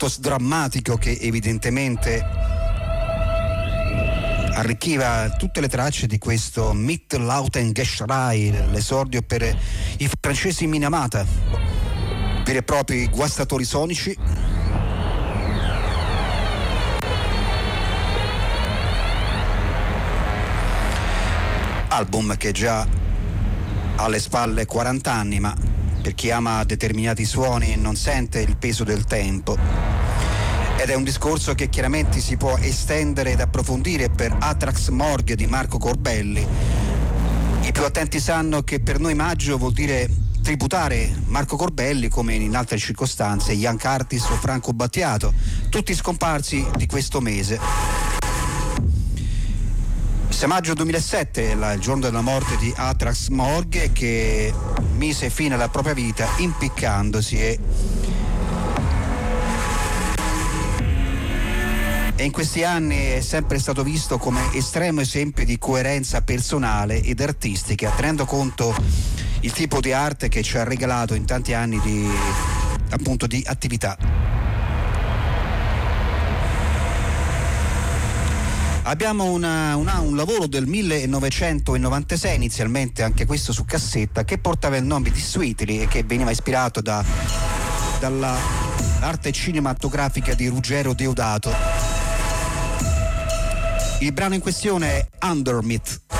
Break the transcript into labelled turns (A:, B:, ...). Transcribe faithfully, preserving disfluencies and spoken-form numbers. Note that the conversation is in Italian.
A: pathos drammatico che evidentemente arricchiva tutte le tracce di questo Mittelaltergeschrei, l'esordio per i francesi in Minamata, veri e propri guastatori sonici. Album che già ha alle spalle quaranta anni, ma per chi ama determinati suoni non sente il peso del tempo. Ed è un discorso che chiaramente si può estendere ed approfondire per Atrax Morgue di Marco Corbelli. I più attenti sanno che per noi maggio vuol dire tributare Marco Corbelli, come in altre circostanze Ian Curtis o Franco Battiato, tutti scomparsi di questo mese. sei maggio duemilasette, il giorno della morte di Atrax Morgue, che mise fine alla propria vita impiccandosi e E in questi anni è sempre stato visto come estremo esempio di coerenza personale ed artistica, tenendo conto il tipo di arte che ci ha regalato in tanti anni di, appunto, di attività. Abbiamo una, una, un lavoro del millenovecentonovantasei, inizialmente anche questo su cassetta, che portava il nome di Sweetly e che veniva ispirato da, dall'arte cinematografica di Ruggero Deodato. Il brano in questione è Undermith.